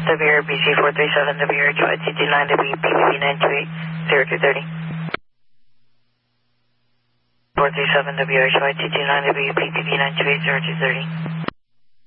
WRBC 437, WRH YTT line, WPPV 928, 0230. 437, WRH YTT line, WPPV 928, 0230.